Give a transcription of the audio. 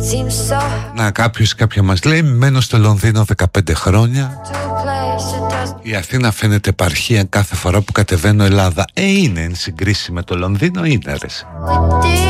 Να, κάποια μας λέει μένω στο Λονδίνο 15 χρόνια. Η Αθήνα φαίνεται επαρχία κάθε φορά που κατεβαίνω Ελλάδα. Είναι εν συγκρίση με το Λονδίνο, είναι ρε.